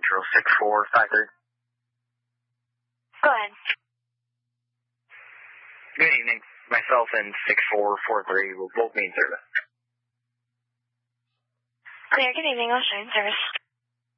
Central 6453. Go ahead. Good evening. Myself and 6443 will both be in service. Clear, good evening. I'll show you in service.